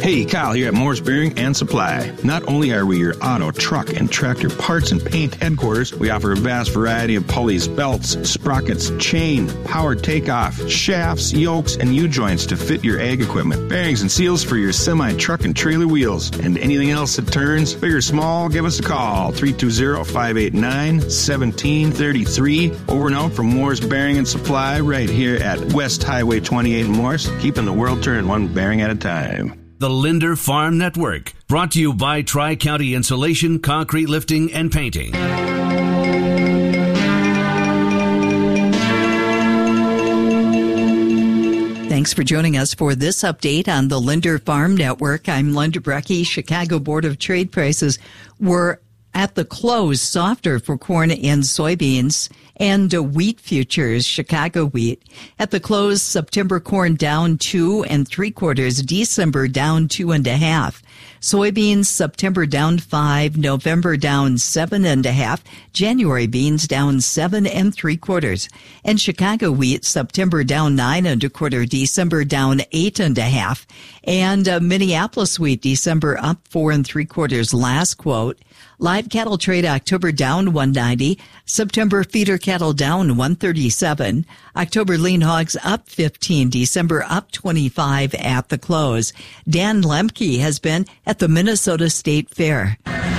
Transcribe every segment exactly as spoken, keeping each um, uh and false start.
Hey, Kyle here at Moore's Bearing and Supply. Not only are we your auto, truck, and tractor parts and paint headquarters, we offer a vast variety of pulleys, belts, sprockets, chain, power takeoff, shafts, yokes, and U-joints to fit your ag equipment, bearings and seals for your semi, truck, and trailer wheels, and anything else that turns. Big or small, give us a call, three two zero, five eight nine, one seven three three. Over and out from Moore's Bearing and Supply right here at West Highway twenty-eight in Morris, keeping the world turning one bearing at a time. The Linder Farm Network, brought to you by Tri-County Insulation, Concrete Lifting, and Painting. Thanks for joining us for this update on the Linder Farm Network. I'm Linda Brecky. Chicago Board of Trade prices were at the close softer for corn and soybeans and uh, wheat futures, Chicago wheat. At the close, September corn down two and three quarters, December down two and a half. Soybeans, September down five, November down seven and a half, January beans down seven and three quarters. And Chicago wheat, September down nine and a quarter, December down eight and a half. And uh, Minneapolis wheat, December up four and three quarters, last quote. Live cattle trade October down one ninety, September feeder cattle down one thirty-seven, October lean hogs up fifteen, December up twenty-five at the close. Dan Lemke has been at the Minnesota State Fair.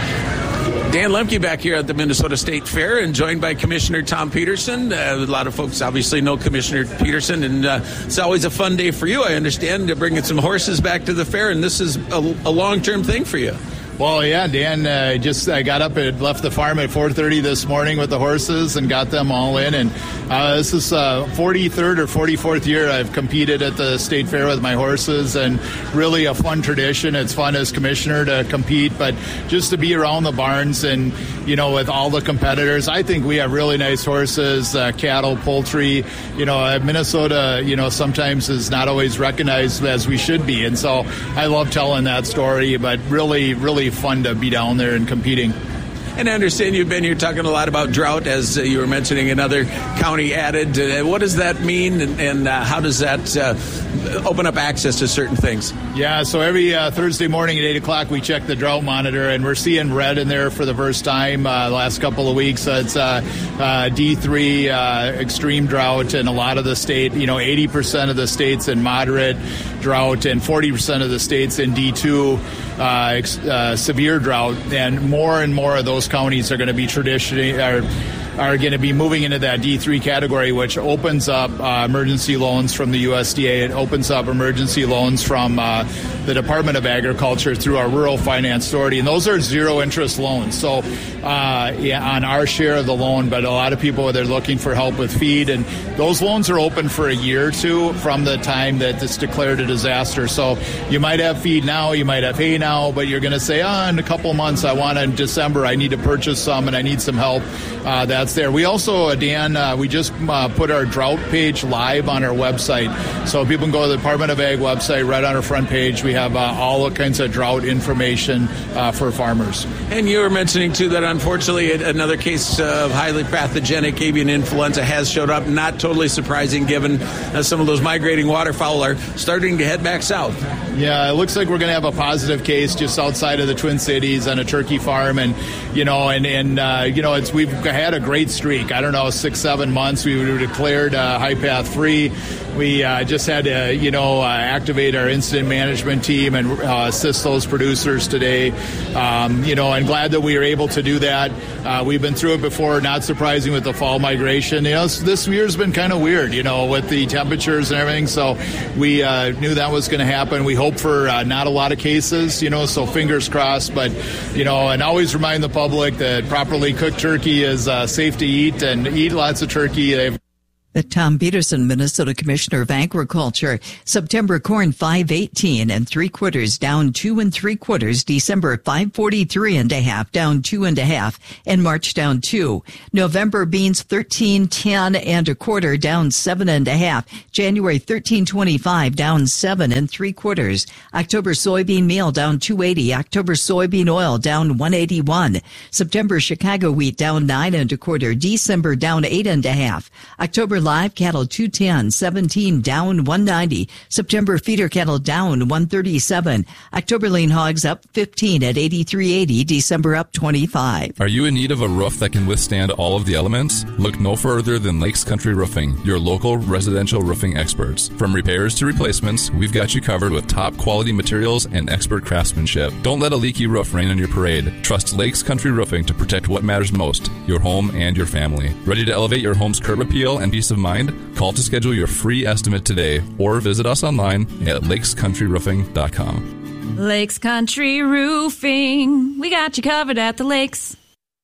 Dan Lemke back here at the Minnesota State Fair and joined by Commissioner Tom Peterson. Uh, a lot of folks obviously know Commissioner Peterson, and uh, it's always a fun day for you, I understand, to bringing some horses back to the fair, and this is a, a long-term thing for you. Well, yeah, Dan, uh, just I got up and left the farm at four thirty this morning with the horses and got them all in. And uh, this is uh, forty-third or forty-fourth year I've competed at the State Fair with my horses, and really a fun tradition. It's fun as commissioner to compete, but just to be around the barns and, you know, with all the competitors. I think we have really nice horses, uh, cattle, poultry. You know, uh, Minnesota, you know, sometimes is not always recognized as we should be. And so I love telling that story, but really, really fun to be down there and competing. And I understand you've been here talking a lot about drought, as uh, you were mentioning another county added. Uh, what does that mean, and, and uh, how does that uh, open up access to certain things? Yeah, so every uh, Thursday morning at eight o'clock we check the drought monitor, and we're seeing red in there for the first time uh, the last couple of weeks. Uh, it's uh, uh, D three uh, extreme drought in a lot of the state. You know, eighty percent of the states in moderate drought and forty percent of the states in D two uh, ex- uh, severe drought, and more and more of those counties are going to be traditionally are are going to be moving into that D three category, which opens up uh, emergency loans from the U S D A. It opens up emergency loans from uh, the Department of Agriculture through our Rural Finance Authority, and those are zero interest loans. So uh, yeah, on our share of the loan, but a lot of people, they're looking for help with feed, and those loans are open for a year or two from the time that it's declared a disaster. So you might have feed now, you might have hay now, but you're going to say, oh, in a couple of months, I want in December, I need to purchase some and I need some help. Uh, that's there. We also, uh, Dan, uh, we just uh, put our drought page live on our website. So people can go to the Department of Ag website. Right on our front page, we have uh, all kinds of drought information uh, for farmers. And you were mentioning, too, that unfortunately another case of highly pathogenic avian influenza has showed up. Not totally surprising, given uh, some of those migrating waterfowl are starting to head back south. Yeah, it looks like we're going to have a positive case just outside of the Twin Cities on a turkey farm. And, you know, and, and uh, you know, it's we've had a great streak. I don't know, six, seven months. We were declared uh, high path free. We uh, just had to, you know, uh, activate our incident management team and uh, assist those producers today. Um, you know, and glad that we were able to do that. Uh, we've been through it before, not surprising with the fall migration. You know, this year's been kind of weird, you know, with the temperatures and everything. So we uh, knew that was going to happen. We hope for uh, not a lot of cases, you know, so fingers crossed. But, you know, and always remind the public that properly cooked turkey is uh, safe to eat, and eat lots of turkey. They've Tom Peterson, Minnesota Commissioner of Agriculture. September corn five eighteen and three quarters, down two and three quarters. December five forty-three and a half, down two and a half, and March down two. November beans thirteen ten and a quarter, down seven and a half. January thirteen twenty-five, down seven and three quarters. October soybean meal down two eighty. October soybean oil down one eighty-one. September Chicago wheat down nine and a quarter. December down eight and a half. October live cattle two ten, seventeen down one ninety. September feeder cattle down one thirty-seven. October lean hogs up fifteen at eighty-three eighty. December up twenty-five. Are you in need of a roof that can withstand all of the elements? Look no further than Lakes Country Roofing, your local residential roofing experts. From repairs to replacements, we've got you covered with top quality materials and expert craftsmanship. Don't let a leaky roof rain on your parade. Trust Lakes Country Roofing to protect what matters most, your home and your family. Ready to elevate your home's curb appeal and peace of mind? Call to schedule your free estimate today or visit us online at lakes country roofing dot com. Lakes Country Roofing. We got you covered at the lakes.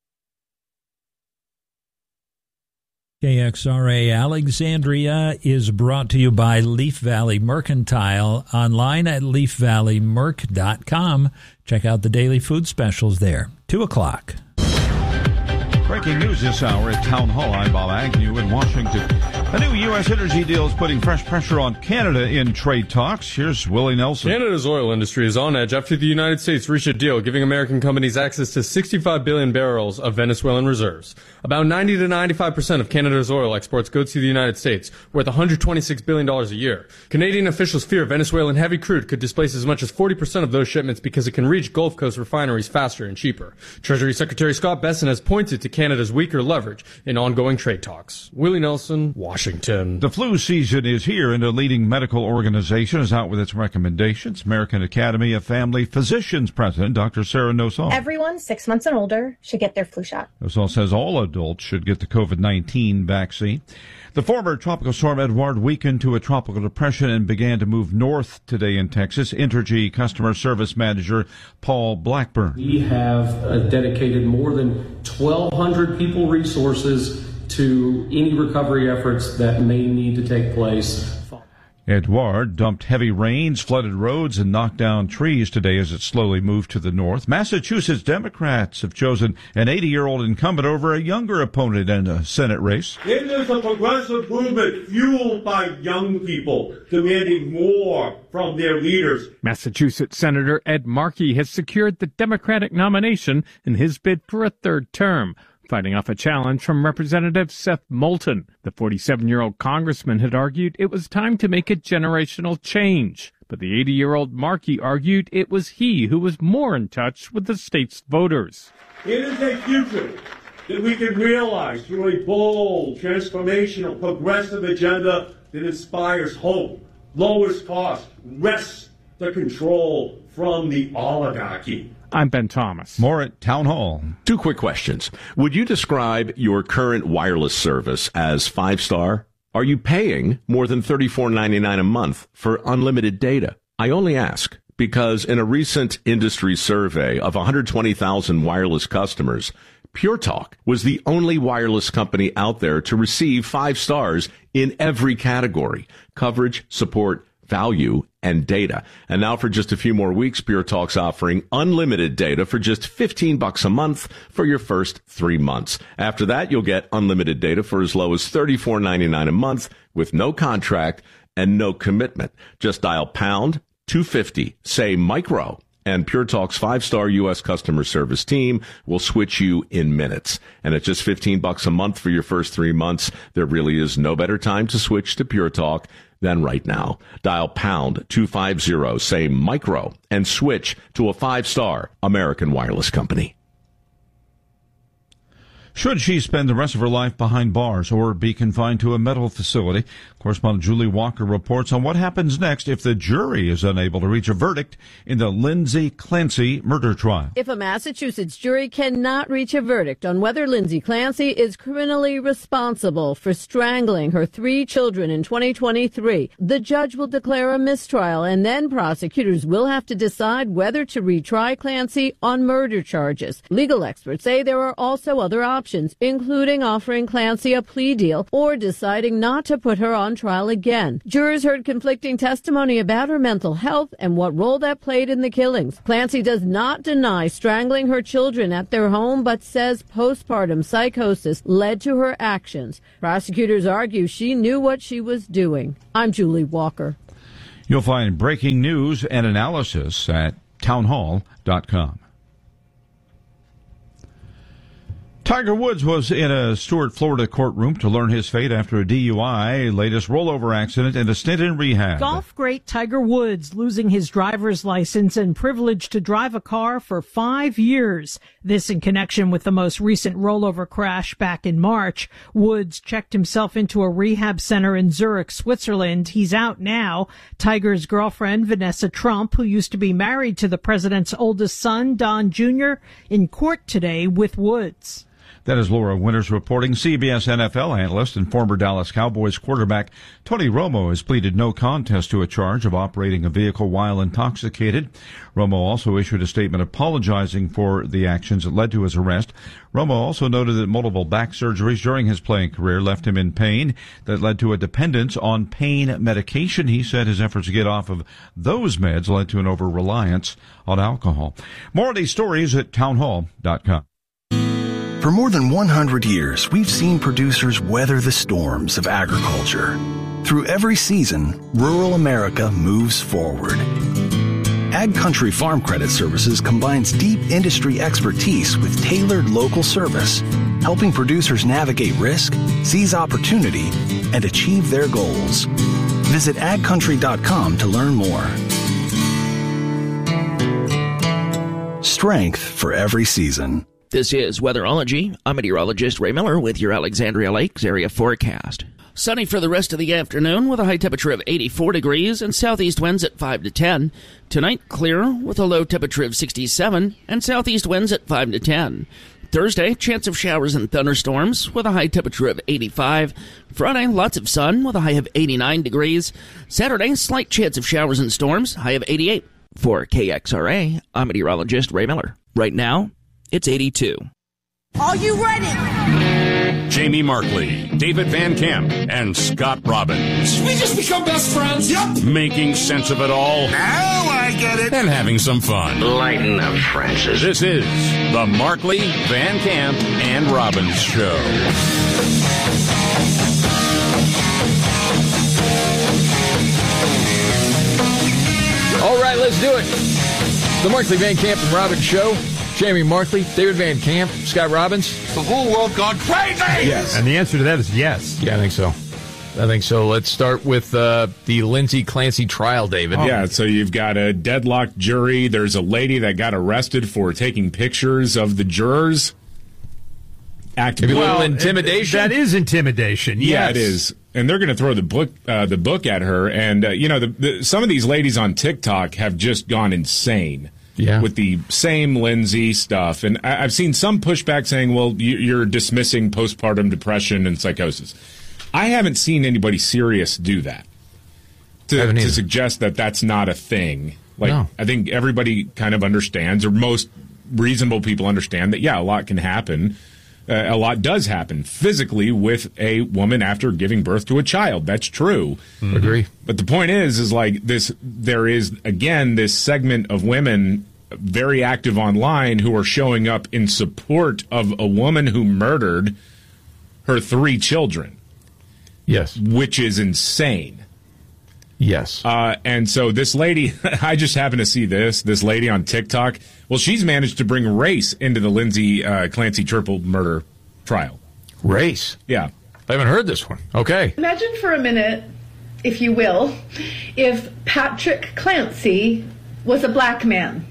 K X R A Alexandria is brought to you by Leaf Valley Mercantile, online at leaf valley merc dot com. Check out the daily food specials there. Two o'clock. Breaking news this hour at Town Hall. I'm Bob Agnew in Washington. A new U S energy deal is putting fresh pressure on Canada in trade talks. Here's Willie Nelson. Canada's oil industry is on edge after the United States reached a deal giving American companies access to sixty-five billion barrels of Venezuelan reserves. About ninety to ninety-five percent of Canada's oil exports go to the United States, worth one hundred twenty-six billion dollars a year. Canadian officials fear Venezuelan heavy crude could displace as much as forty percent of those shipments because it can reach Gulf Coast refineries faster and cheaper. Treasury Secretary Scott Bessent has pointed to Canada's weaker leverage in ongoing trade talks. Willie Nelson, Washington. The flu season is here, and a leading medical organization is out with its recommendations. American Academy of Family Physicians President Doctor Sarah Nosal. Everyone six months and older should get their flu shot. Nosal says all adults should get the COVID nineteen vaccine. The former tropical storm Edouard weakened to a tropical depression and began to move north today in Texas. Entergy customer service manager Paul Blackburn. We have uh, dedicated more than twelve hundred people resources to any recovery efforts that may need to take place. Edouard dumped heavy rains, flooded roads, and knocked down trees today as it slowly moved to the north. Massachusetts Democrats have chosen an eighty-year-old incumbent over a younger opponent in a Senate race. It is a progressive movement fueled by young people demanding more from their leaders. Massachusetts Senator Ed Markey has secured the Democratic nomination in his bid for a third term, fighting off a challenge from Representative Seth Moulton. The forty-seven-year-old congressman had argued it was time to make a generational change. But the eighty-year-old Markey argued it was he who was more in touch with the state's voters. It is a future that we can realize through a bold, transformational, progressive agenda that inspires hope, lowers cost, wrests the control from the oligarchy. I'm Ben Thomas. More at Town Hall. Two quick questions. Would you describe your current wireless service as five-star? Are you paying more than thirty-four ninety-nine a month for unlimited data? I only ask because in a recent industry survey of one hundred twenty thousand wireless customers, Pure Talk was the only wireless company out there to receive five stars in every category: coverage, support, value, and data. And now for just a few more weeks, Pure Talk's offering unlimited data for just fifteen bucks a month for your first three months. After that, you'll get unlimited data for as low as thirty-four ninety-nine a month with no contract and no commitment. Just dial pound two fifty, say micro, and Pure Talk's five-star U S customer service team will switch you in minutes. And at just fifteen bucks a month for your first three months, there really is no better time to switch to Pure Talk than right now. Dial pound two fifty, say micro, and switch to a five-star American wireless company. Should she spend the rest of her life behind bars or be confined to a mental facility? Correspondent Julie Walker reports on what happens next if the jury is unable to reach a verdict in the Lindsay Clancy murder trial. If a Massachusetts jury cannot reach a verdict on whether Lindsay Clancy is criminally responsible for strangling her three children in twenty twenty-three, the judge will declare a mistrial, and then prosecutors will have to decide whether to retry Clancy on murder charges. Legal experts say there are also other options. Options, including offering Clancy a plea deal or deciding not to put her on trial again. Jurors heard conflicting testimony about her mental health and what role that played in the killings. Clancy does not deny strangling her children at their home, but says postpartum psychosis led to her actions. Prosecutors argue she knew what she was doing. I'm Julie Walker. You'll find breaking news and analysis at town hall dot com. Tiger Woods was in a Stuart, Florida courtroom to learn his fate after a D U I, latest rollover accident, and a stint in rehab. Golf great Tiger Woods losing his driver's license and privilege to drive a car for five years. This in connection with the most recent rollover crash back in March. Woods checked himself into a rehab center in Zurich, Switzerland. He's out now. Tiger's girlfriend, Vanessa Trump, who used to be married to the president's oldest son, Don Junior, in court today with Woods. That is Laura Winters reporting. C B S N F L analyst and former Dallas Cowboys quarterback Tony Romo has pleaded no contest to a charge of operating a vehicle while intoxicated. Romo also issued a statement apologizing for the actions that led to his arrest. Romo also noted that multiple back surgeries during his playing career left him in pain that led to a dependence on pain medication. He said his efforts to get off of those meds led to an over-reliance on alcohol. More of these stories at townhall dot com. For more than one hundred years, we've seen producers weather the storms of agriculture. Through every season, rural America moves forward. Ag Country Farm Credit Services combines deep industry expertise with tailored local service, helping producers navigate risk, seize opportunity, and achieve their goals. Visit ag country dot com to learn more. Strength for every season. This is Weatherology. I'm meteorologist Ray Miller with your Alexandria Lakes area forecast. Sunny for the rest of the afternoon with a high temperature of eighty-four degrees and southeast winds at five to ten. Tonight, clear with a low temperature of sixty-seven and southeast winds at five to ten. Thursday, chance of showers and thunderstorms with a high temperature of eighty-five. Friday, lots of sun with a high of eighty-nine degrees. Saturday, slight chance of showers and storms, high of eighty-eight. For K X R A, I'm meteorologist Ray Miller. Right now, it's eighty-two. Are you ready? Jamie Markley, David Van Camp, and Scott Robbins. We just become best friends. Yep. Making sense of it all. Now I get it. And having some fun. Lighten up, Francis. This is the Markley, Van Camp, and Robbins Show. All right, let's do it. The Markley, Van Camp, and Robbins Show. Jamie Markley, David Van Camp, Scott Robbins. The whole world gone crazy! Yes. And the answer to that is yes. Yeah, I think so. I think so. Let's start with uh, the Lindsay Clancy trial, David. Oh. Yeah, so you've got a deadlocked jury. There's a lady that got arrested for taking pictures of the jurors. Active Maybe a little intimidation? That is intimidation, yes. Yeah, it is. And they're going to throw the book uh, the book at her. And, uh, you know, the, the, some of these ladies on TikTok have just gone insane. Yeah. With the same Lindsay stuff. And I, I've seen some pushback saying, well, you, you're dismissing postpartum depression and psychosis. I haven't seen anybody serious do that. To, to suggest that that's not a thing. Like, no. I think everybody kind of understands, or most reasonable people understand that, yeah, a lot can happen. Uh, a lot does happen physically with a woman after giving birth to a child. That's true. Mm-hmm. Agree. But the point is, is like this, there is, again, this segment of women very active online who are showing up in support of a woman who murdered her three children. Yes. Which is insane. Yes. Uh, and so this lady, I just happened to see this, this lady on TikTok. Well, she's managed to bring race into the Lindsay uh, Clancy triple murder trial. Race? Yeah. I haven't heard this one. Okay. Imagine for a minute, if you will, if Patrick Clancy was a black man.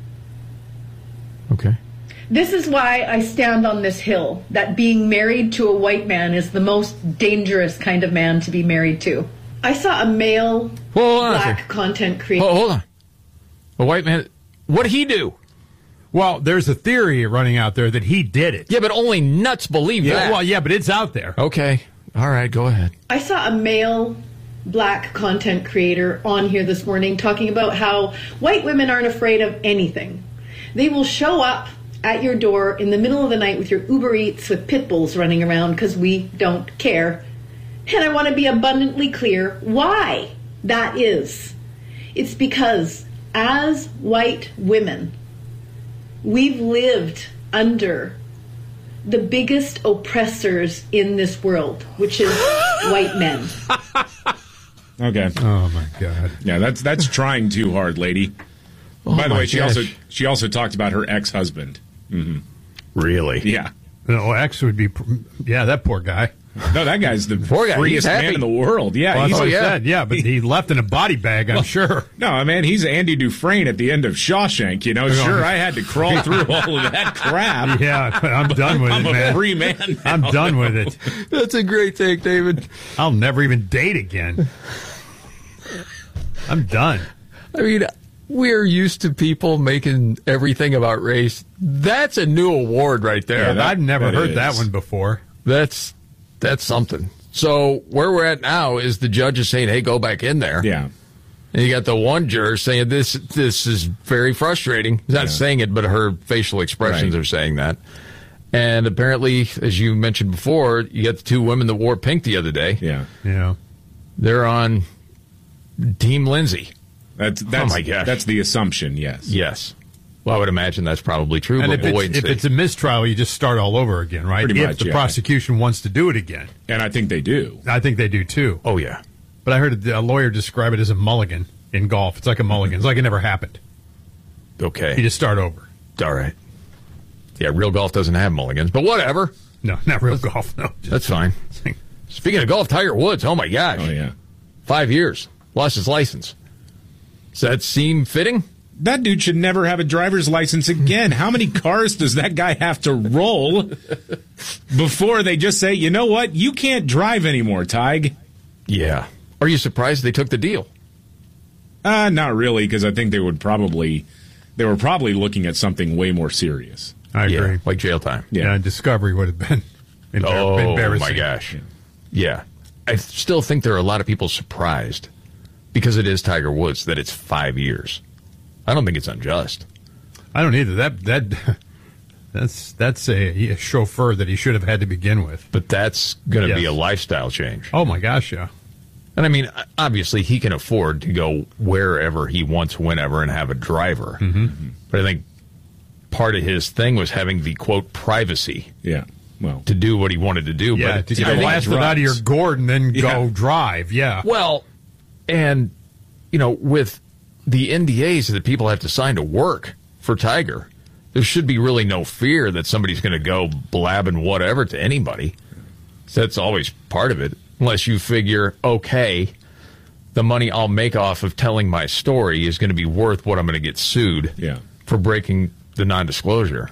Okay. This is why I stand on this hill, that being married to a white man is the most dangerous kind of man to be married to. I saw a male black content creator. Oh, hold on. A white man. What did he do? Well, there's a theory running out there that he did it. Yeah, but only nuts believe yeah, that. Well, yeah, but it's out there. Okay. All right, go ahead. I saw a male black content creator on here this morning talking about how white women aren't afraid of anything. They will show up at your door in the middle of the night with your Uber Eats with pit bulls running around because we don't care. And I want to be abundantly clear why that is. It's because as white women, we've lived under the biggest oppressors in this world, which is white men. Okay. Oh my God. Yeah, that's that's trying too hard, lady. Oh By the way, she gosh. also she also talked about her ex-husband. Mm-hmm. Really? Yeah. No, X would be, yeah, that poor guy. No, that guy's the Poor guy, freest he's happy. man in the world. Yeah, Well, he's that's what I yeah. said, yeah, but he left in a body bag, I'm Well, sure. No, man, he's Andy Dufresne at the end of Shawshank. You know, sure, I had to crawl through all of that crap. Yeah, but I'm done with I'm it, a man. free man now. I'm done with it. That's a great take, David. I'll never even date again. I'm done. I mean, we're used to people making everything about race. That's a new award right there. Yeah, that- I've never that heard is. that one before. That's that's something. So where we're at now is the judge is saying, hey, go back in there. Yeah. And you got the one juror saying this this is very frustrating. He's not Yeah. saying it, but her facial expressions Right. are saying that. And apparently, as you mentioned before, you got the two women that wore pink the other day. Yeah. Yeah. They're on Team Lindsay. That's, that's, oh, my gosh. That's the assumption, yes. Yes. Well, I would imagine that's probably true, And but if, we'll it's, wait and if see. it's a mistrial, you just start all over again, right? Pretty if much, the yeah. prosecution wants to do it again. And I think they do. I think they do, too. Oh, yeah. But I heard a lawyer describe it as a mulligan in golf. It's like a mulligan. It's like it never happened. Okay. You just start over. All right. Yeah, real golf doesn't have mulligans, but whatever. No, not real golf, no. That's fine. Speaking of golf, Tiger Woods, oh, my gosh. Oh, yeah. Five years. Lost his license. Does that seem fitting? That dude should never have a driver's license again. How many cars does that guy have to roll before they just say, you know what, you can't drive anymore, Tig? Yeah. Are you surprised they took the deal? Uh, not really, because I think they would probably, they were probably looking at something way more serious. I agree. Yeah, like jail time. Yeah, yeah Discovery would have been embar- oh, embarrassing. my gosh. Yeah. I still think there are a lot of people surprised because it is Tiger Woods that it's five years. I don't think it's unjust. I don't either. That that that's that's a, a chauffeur that he should have had to begin with. But that's going to Yes. be a lifestyle change. Oh my gosh, yeah. And I mean, obviously, he can afford to go wherever he wants, whenever, and have a driver. Mm-hmm. But I think part of his thing was having the quote privacy. Yeah. Well, to do what he wanted to do. Yeah, but to get the last out of your gourd and then Yeah. go drive. Yeah. Well, and you know, with the N D As that people have to sign to work for Tiger, there should be really no fear that somebody's going to go blabbing whatever to anybody. So that's always part of it, unless you figure, okay, the money I'll make off of telling my story is going to be worth what I'm going to get sued Yeah. for breaking the non-disclosure.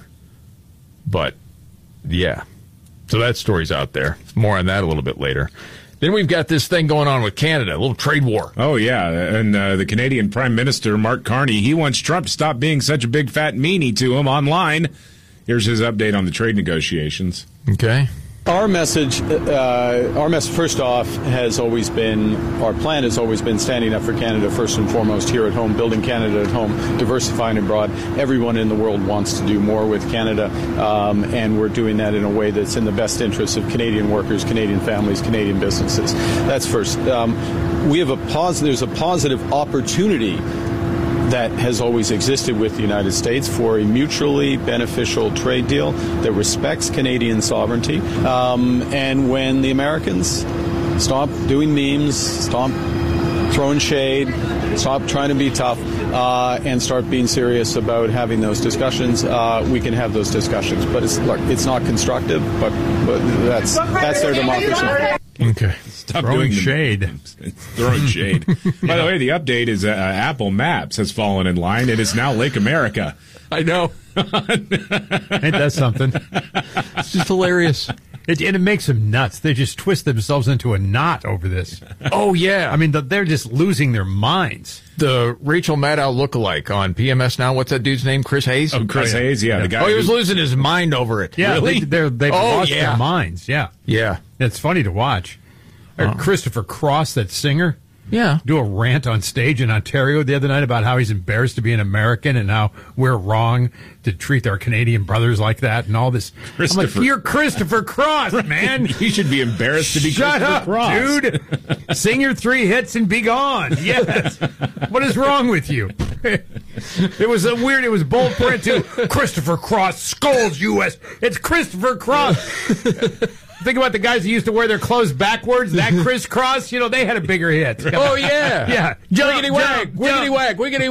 But, yeah. So that story's out there. More on that a little bit later. Then we've got this thing going on with Canada, a little trade war. Oh, yeah. And uh, the Canadian Prime Minister, Mark Carney, he wants Trump to stop being such a big fat meanie to him online. Here's his update on the trade negotiations. Okay. Our message, uh, our message, first off, has always been, our plan has always been standing up for Canada first and foremost here at home, building Canada at home, diversifying abroad. Everyone in the world wants to do more with Canada, um, and we're doing that in a way that's in the best interest of Canadian workers, Canadian families, Canadian businesses. That's first. Um, we have a pos- there's a positive opportunity that has always existed with the United States for a mutually beneficial trade deal that respects Canadian sovereignty. Um, and when the Americans stop doing memes, stop throwing shade, stop trying to be tough, uh, and start being serious about having those discussions, uh, we can have those discussions. But it's, look, it's not constructive, but, but that's that's their democracy. Okay. Stop Throwing doing the- shade. Throwing shade. By the way, the update is uh, Apple Maps has fallen in line. It is now Lake America. I know. Ain't that something? It's just hilarious. It, and it makes them nuts. They just twist themselves into a knot over this. Oh, yeah. I mean, the, they're just losing their minds. The Rachel Maddow lookalike on P M S Now. What's that dude's name? Chris Hayes? Oh, Chris Oh, yeah. Hayes, yeah, the guy. Oh, he was who- losing his mind over it. Yeah, Really? they, they're, they've Oh, lost yeah. their minds. Yeah. Yeah. It's funny to watch. I heard Oh. Christopher Cross, that singer, Yeah. do a rant on stage in Ontario the other night about how he's embarrassed to be an American and how we're wrong to treat our Canadian brothers like that and all this. I'm like, Christopher- you're Christopher Cross, man. You should be embarrassed to be Shut Christopher up, Cross. dude. Sing your three hits and be gone. Yes. What is wrong with you? It was a weird, it was bold print too. Christopher Cross scolds U S It's Christopher Cross. Think about the guys who used to wear their clothes backwards, that crisscross, you know, they had a bigger hit. Oh, yeah. Yeah. Jiggity Jump, whack, jump, wiggity jump. whack, wiggity